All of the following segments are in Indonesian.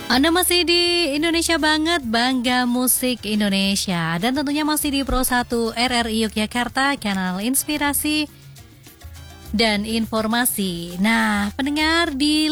Anda masih di Indonesia Banget, Bangga Musik Indonesia. Dan tentunya masih di Pro 1 RRI Yogyakarta, kanal inspirasi dan informasi. Nah, pendengar di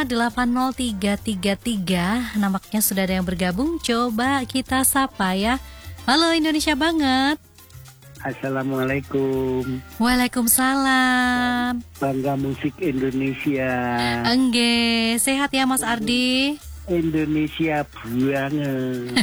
580333, nampaknya sudah ada yang bergabung. Coba kita sapa ya. Halo Indonesia Banget. Assalamualaikum. Waalaikumsalam. Bangga Musik Indonesia. Engge, sehat ya Mas Ardi? Indonesia banget.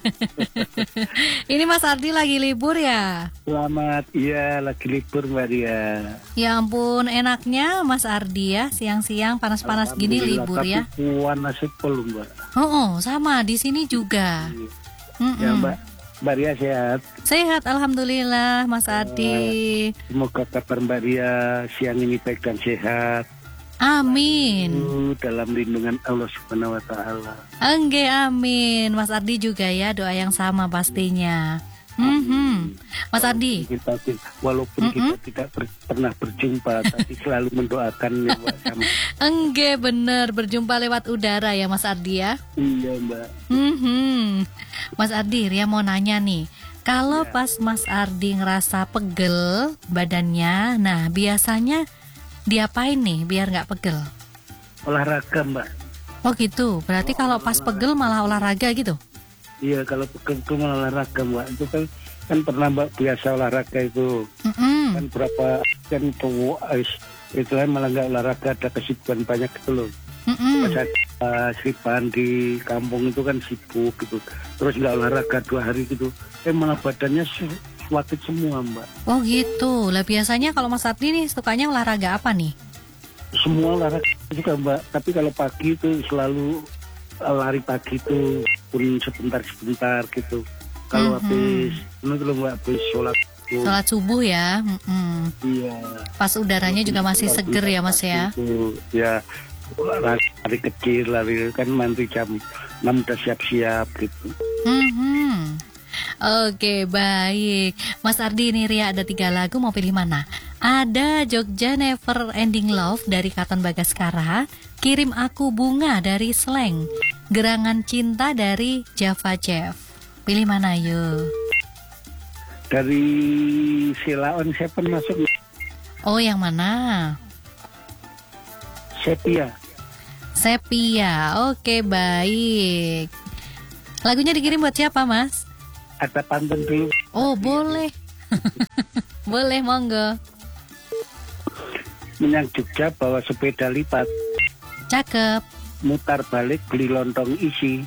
Ini Mas Ardi lagi libur ya? Selamat, iya lagi libur Mbak Ria. Ya ampun, enaknya Mas Ardi ya, siang-siang panas-panas gini libur ya. Tapi panas sepuluh Mbak. Oh, sama di sini juga. Ya Mbak Ria sehat. Sehat, alhamdulillah Mas Ardi. Semoga kabar Mbak Ria siang ini baik dan sehat. Amin. Dalam lindungan Allah Subhanahu Wa Taala. Engge, amin. Mas Ardi juga ya, doa yang sama pastinya. Mas Ardi. Walaupun kita tidak pernah berjumpa, tapi selalu mendoakan ya Mbak sama. Engge, bener, berjumpa lewat udara ya Mas Ardi ya. Iya Mbak. Mas Ardi, Ria mau nanya nih. Kalau pas Mas Ardi ngerasa pegel badannya, nah biasanya diapain nih biar nggak pegel? Olahraga Mbak. Oh gitu, berarti kalau pas pegel malah olahraga gitu? Iya, kalau pegel itu malah olahraga Mbak. Itu kan pernah Mbak biasa olahraga itu. Kan berapa kan itu malah nggak olahraga, ada kesibukan banyak gitu loh. Sipan di kampung itu kan sibuk gitu. Terus nggak olahraga 2 hari gitu. Malah badannya waktu semua Mbak. Oh gitu. Lah biasanya kalau Mas Ardi nih sukanya olahraga apa nih? Semua olahraga juga Mbak. Tapi kalau pagi itu selalu lari pagi itu pun sebentar gitu. Kalau habis Mbak, habis sholat subuh ya. Iya. Pas udaranya juga masih seger ya Mas ya. Itu, ya lari kecil, lari kan nanti jam 6 udah siap-siap gitu. Oke, baik. Mas Ardi, ini Ria ada 3 lagu, mau pilih mana? Ada Jogja Never Ending Love dari Katon Bagaskara, Kirim Aku Bunga dari Slang, Gerangan Cinta dari Java Chef. Pilih mana yuk? Dari Sheila on Seven masuk. Oh, yang mana? Sepia. Oke, baik. Lagunya dikirim buat siapa, Mas? Ada pantun dulu. Oh, boleh. Boleh, monggo. Menyang Jogja bawa sepeda lipat. Cakep. Mutar balik beli lontong isi.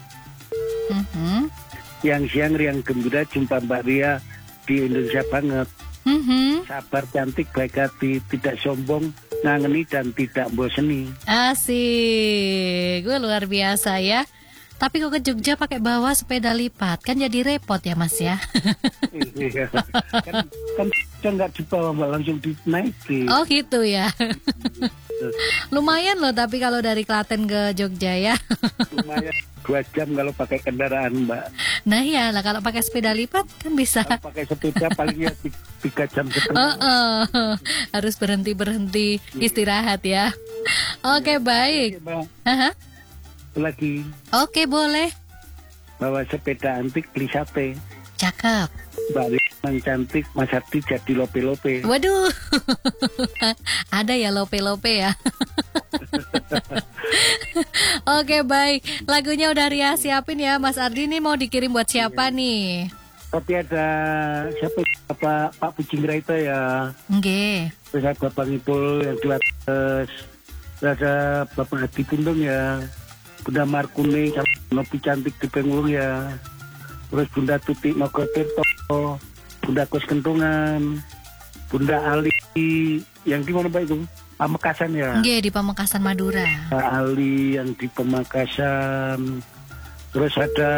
Yang siang riang gembira jumpa Mbak Ria di Indonesia Banget. Sabar, cantik, baik hati, tidak sombong, ngangeni dan tidak boseni. Asik. Gue luar biasa ya. Tapi kok ke Jogja pakai bawa sepeda lipat, kan jadi repot ya Mas ya. Iya. kan nggak dibawa Mbak, langsung dinaikin. Oh gitu ya. Lumayan loh tapi kalau dari Klaten ke Jogja ya. Lumayan 2 jam kalau pakai kendaraan Mbak. Nah ya lah, kalau pakai sepeda lipat kan bisa. Kalau pakai sepeda paling ya 3 jam setengah. Harus berhenti istirahat ya. Oke, baik. Lagi. Oke, boleh. Bawa sepeda antik beli sate. Cakep. Mbak Ria cantik, Mas Ardi jadi lope-lope. Waduh. Ada ya lope-lope ya. Oke, baik. Lagunya udah Ria siapin ya. Mas Ardi nih mau dikirim buat siapa nih? Tapi ada siapa? Pak Pujingra itu ya. Oke. Terus ada Bapak Ngipul yang di atas. Terus ada Bapak Hadi Pundung ya. Bunda Markuni, Nopi Cantik di Pengulung ya. Terus Bunda Tuti Mogotirto, Bunda Kus Kentungan, Bunda Ali yang di mana Pak itu? Pamekasan ya. Nggih, di Pamekasan Madura. Ali yang di Pamekasan. Terus ada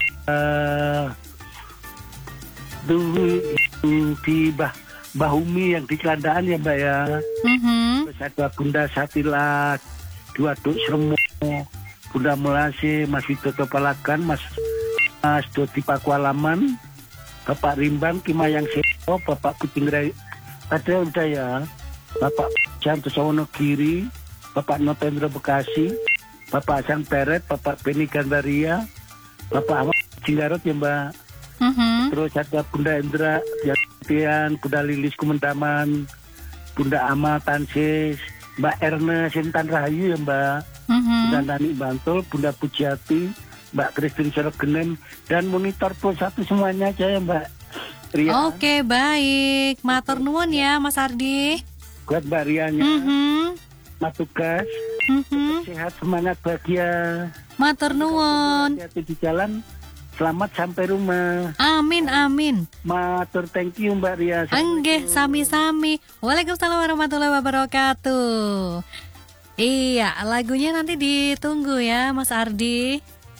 di Bahumi yang di Kelandaan ya Mbak ya. Terus ada Bunda Satila di Waduk Sremo, Bunda Melase, Mas Widodo Palagan, Mas Dodi Pakualaman, Bapak Rimbang, Kimayang Sepo, Bapak Kucing Rai, ada udah ya, Bapak Janto Sawonogiri, Bapak Notendra Bekasi, Bapak Sang Peret, Bapak Beni Gandaria, Bapak Ahmad Cinggarot ya Mbak. Terus ada Bunda Indra Jatian, Bunda Lilis Kumendaman, Bunda Ama Tansis, Mbak Ernest Sintan Rahayu ya Mbak. Bunda Nani Bantul, Bunda Pujiati, Mbak Christine Sorogenem, dan monitor pun satu semuanya aja ya Mbak Ria. Oke, baik. Matur nuwun ya Mas Ardi. Buat Mbak Rianya, tugas, sehat, semangat, bahagia. Matur nuwun. Hati-hati di jalan, selamat sampai rumah. Amin, amin. Matur, thank you Mbak Ria. Enggih, sami-sami. Waalaikumsalam warahmatullahi wabarakatuh. Iya, lagunya nanti ditunggu ya Mas Ardi.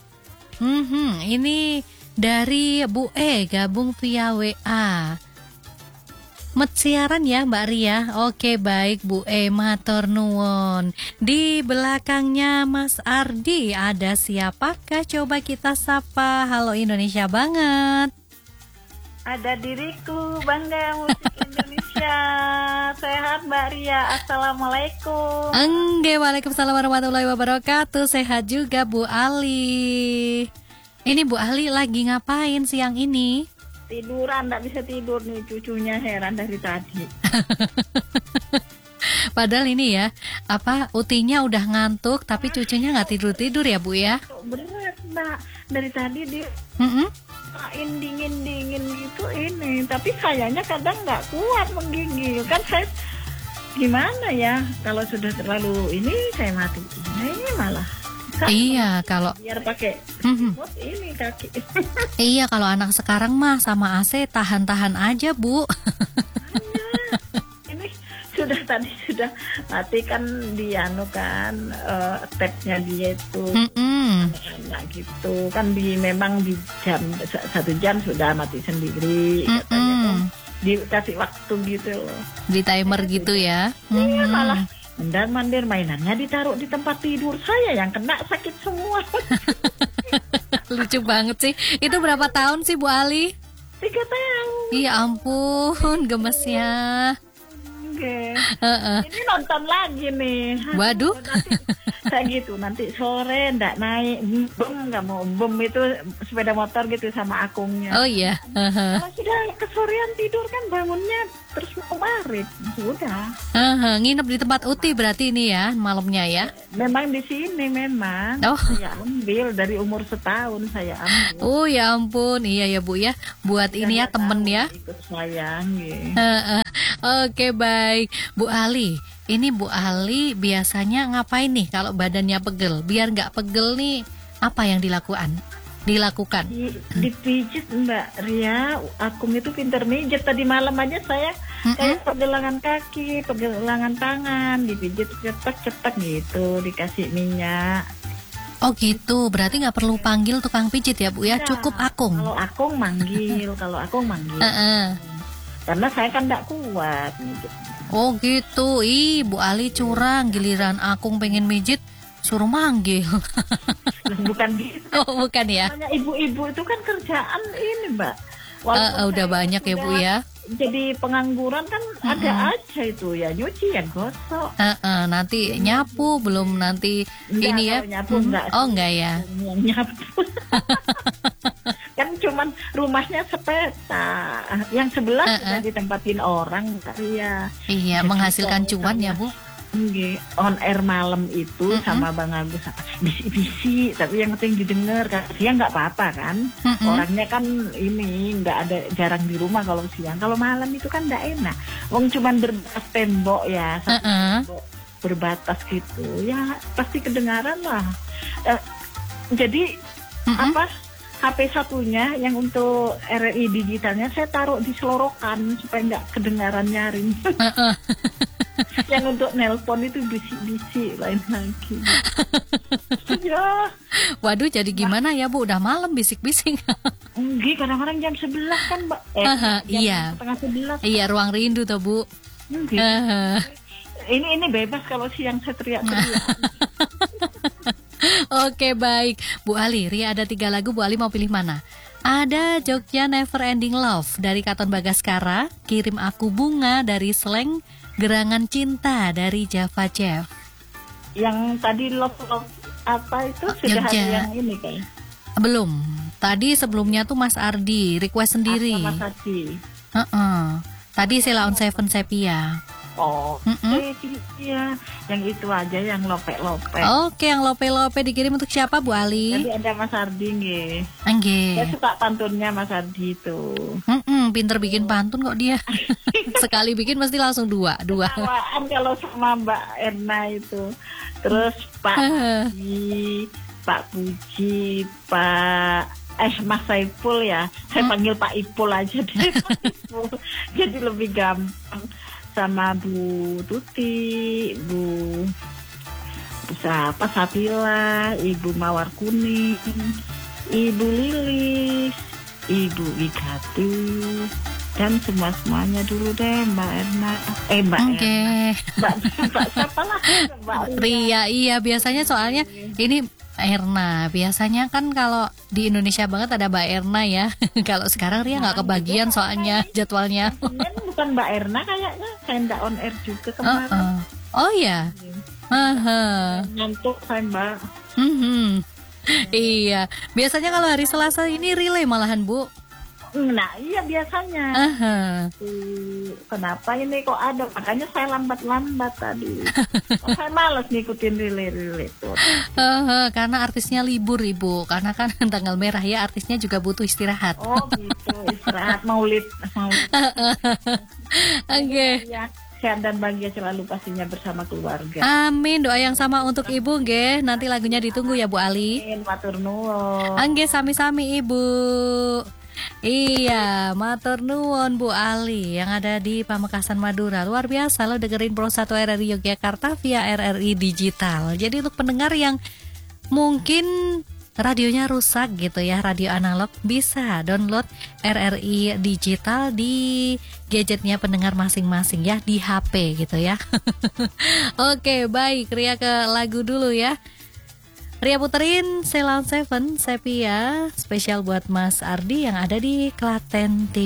Ini dari Bu E, gabung via WA. Met siaran ya Mbak Ria. Oke, baik Bu E, matur nuwun. Di belakangnya Mas Ardi ada siapakah? Coba kita sapa. Halo Indonesia banget. Ada diriku, Bangga Musik Indonesia. Sehat Mbak Ria, Assalamualaikum. Enggak, waalaikumsalam warahmatullahi wabarakatuh. Sehat juga Bu Ali. Ini Bu Ali lagi ngapain siang ini? Tiduran, gak bisa tidur nih, cucunya heran dari tadi. Padahal ini ya, utinya udah ngantuk, tapi cucunya nggak tidur-tidur ya Bu ya? Berat Mbak, dari tadi dia dingin gitu ini. Tapi kayaknya kadang nggak kuat menggigil. Kan saya gimana ya, kalau sudah terlalu ini saya mati. Nah, ini malah. Iya, kalau biar pakai remote ini kaki. Iya, kalau anak sekarang mah sama AC tahan-tahan aja Bu. Ini sudah mati kan dia kan tabnya dia itu anak gitu kan memang di jam 1 jam sudah mati sendiri katanya kan dikasih waktu gitu loh, di timer gitu ya. Iya, malah mandir mainannya ditaruh di tempat tidur, saya yang kena sakit semua. Lucu banget sih. Itu berapa tahun sih Bu Ali? 3 tahun. Iya ampun, gemesnya. Oke. Ini nonton lagi nih. Waduh. Kayak gitu, nanti sore ndak naik, nggak mau itu sepeda motor gitu sama akungnya. Oh iya. Kalau sudah kesorean tidur kan bangunnya terus mau maghrib, sudah. Nginep di tempat Uti berarti ini ya malamnya ya? Memang di sini memang. Oh. Saya ambil dari umur setahun saya ambil. Oh ya ampun, iya ya Bu ya, buat ini ya temen ya. Ikut sayang. Ya. Oke baik, Bu Ali. Ini Bu Ali biasanya ngapain nih kalau badannya pegel? Biar nggak pegel nih, apa yang dilakukan? Dipijit Mbak Ria, akum itu pinter mijet. Tadi malam aja saya kayak pergelangan kaki, pergelangan tangan, dipijit cetak gitu, dikasih minyak. Oh gitu, berarti nggak perlu panggil tukang pijit ya Bu ya, cukup akung. Kalau akung manggil, Karena saya kan nggak kuat mijit. Oh gitu, Bu Ali curang, giliran akung pengen mijit suruh manggil. Bukan gitu. Oh bukan ya. Banyak ibu-ibu itu kan kerjaan ini Mbak. Udah banyak ya Bu ya. Jadi pengangguran kan ada aja itu ya, nyuci ya gosok. Nanti nyapu belum nanti enggak, ini ya. Nyapu enggak. Oh enggak ya. Nyapu. Kan cuman rumahnya sepeta, yang sebelah sudah ditempatin orang ya. Iya, menghasilkan cuan ya Bu. On air malam itu sama Bang Agus bisi-bisi, tapi yang penting didengar. Siang nggak apa-apa kan, orangnya kan ini nggak ada, jarang di rumah kalau siang. Kalau malam itu kan nggak enak, wong cuman berbatas tembok ya, tembok berbatas gitu ya, pasti kedengaran lah. Jadi HP satunya yang untuk RRI digitalnya saya taruh di selorokan supaya nggak kedengaran nyaring. Yang untuk nelpon itu bisik-bisik lain lagi. Ya. Waduh, jadi gimana ya Bu? Udah malam bisik-bisik. Enggak, kadang-kadang jam 11 kan Mbak. Iya. Setengah 11. Iya, ruang rindu tuh Bu. Ini bebas kalau siang saya teriak-teriak. Oke baik, Bu Ali, Ria ada 3 lagu, Bu Ali mau pilih mana? Ada Jogja Never Ending Love dari Katon Bagaskara, Kirim Aku Bunga dari Slank, Gerangan Cinta dari Java Chef. Yang tadi love apa itu sudah Jogja. ada yang ini kayak Belum. Tadi sebelumnya tuh Mas Ardi request sendiri. Mas Adi. Heeh. Tadi Sheila on Seven Sepia. Oh, Mm-mm. iya, yang itu aja yang lope-lope. Oke, yang lope-lope dikirim untuk siapa Bu Ali? Jadi ada Mas Ardi nggih. Saya Angge. suka pantunnya Mas Ardi itu. Pinter bikin pantun kok dia. Sekali bikin mesti langsung dua. Awaan kalau sama Mbak Erna itu. Terus Pak Puji, Pak Puji, Mas Saiful ya. Saya panggil Pak Ipul aja deh. Pak Ipul. Jadi lebih gampang. Sama Bu Tuti, Bu siapa Sapila, Ibu Mawar Kuning, Ibu Lilis, Ibu Wigati, dan semuanya dulu deh Mbak Erna. Mbak Oke. Erna. Mbak siapa lah? Mbak Ria, iya biasanya soalnya ini Erna. Biasanya kan kalau di Indonesia banget ada Mbak Erna ya. Kalau sekarang Ria nggak kebagian soalnya jadwalnya. Bukan Mbak Erna kayaknya, saya nggak on air juga kemarin. Oh ya. Ngantuk saya Mbak. Iya. Biasanya kalau hari Selasa ini relay malahan Bu. Nah iya biasanya. Kenapa ini kok ada? Makanya saya lambat-lambat tadi. Saya malas ngikutin relay itu. Karena artisnya libur Ibu. Karena kan tanggal merah ya, artisnya juga butuh istirahat. Oh gitu, istirahat maulid. Oke. Ya, sehat dan bahagia selalu pastinya bersama keluarga. Amin, doa yang sama untuk Ibu nggih. Nanti lagunya ditunggu ya Bu Ali. Matur nuwun. Angge sami-sami Ibu. Iya, matur nuwun Bu Ali yang ada di Pamekasan Madura. Luar biasa lo dengerin Pro 1 RRI Yogyakarta via RRI Digital. Jadi untuk pendengar yang mungkin radionya rusak gitu ya, radio analog, bisa download RRI Digital di gadgetnya pendengar masing-masing ya, di HP gitu ya. Oke, baik, Ria ke lagu dulu ya. Ria puterin Sheila on Seven Sepia spesial buat Mas Ardi yang ada di Klaten Timur.